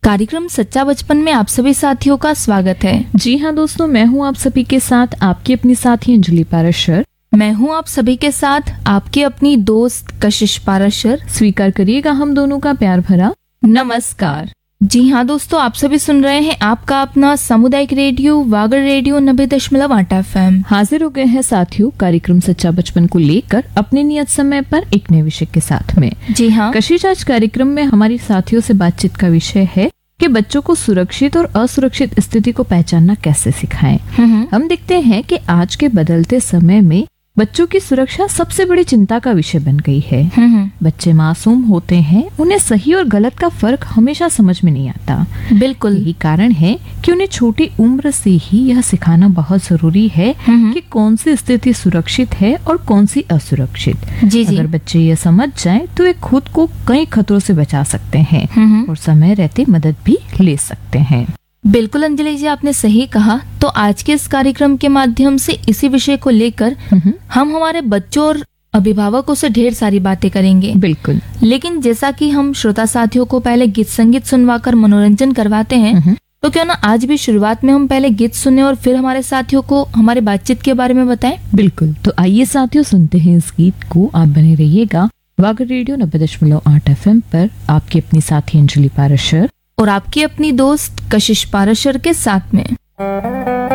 कार्यक्रम सच्चा बचपन में आप सभी साथियों का स्वागत है। जी हाँ दोस्तों, मैं हूँ आप सभी के साथ आपकी अपनी साथी अंजलि पाराशर। मैं हूँ आप सभी के साथ आपकी अपनी दोस्त कशिश पाराशर। स्वीकार करिएगा हम दोनों का प्यार भरा नमस्कार। जी हाँ दोस्तों, आप सभी सुन रहे हैं आपका अपना सामुदायिक रेडियो वागड़ रेडियो 90.8 FM। हाजिर हो गए हैं साथियों कार्यक्रम सच्चा बचपन को लेकर अपने नियत समय पर एक नए विषय के साथ में। जी हाँ कशिश, आज कार्यक्रम में हमारी साथियों से बातचीत का विषय है कि बच्चों को सुरक्षित और असुरक्षित स्थिति को पहचानना कैसे सिखाएं। हम देखते हैं कि आज के बदलते समय में बच्चों की सुरक्षा सबसे बड़ी चिंता का विषय बन गई है। बच्चे मासूम होते हैं, उन्हें सही और गलत का फर्क हमेशा समझ में नहीं आता। बिल्कुल, यही कारण है कि उन्हें छोटी उम्र से ही यह सिखाना बहुत जरूरी है कि कौन सी स्थिति सुरक्षित है और कौन सी असुरक्षित। जी जी। अगर बच्चे ये समझ जाएं तो वे खुद को कई खतरों से बचा सकते हैं और समय रहते मदद भी ले सकते हैं। बिल्कुल अंजलि जी, आपने सही कहा। तो आज के इस कार्यक्रम के माध्यम से इसी विषय को लेकर हम हमारे बच्चों और अभिभावकों से ढेर सारी बातें करेंगे। बिल्कुल। लेकिन जैसा कि हम श्रोता साथियों को पहले गीत संगीत सुनवाकर मनोरंजन करवाते हैं, तो क्यों ना आज भी शुरुआत में हम पहले गीत सुने और फिर हमारे साथियों को हमारे बातचीत के बारे में बताएं। बिल्कुल, तो आइए साथियों सुनते हैं इस गीत को। आप बने रहिएगा वागड़ रेडियो 90.8 FM पर आपकी अपनी साथी अंजलि पाराशर और आपकी अपनी दोस्त कशिश पाराशर के साथ में।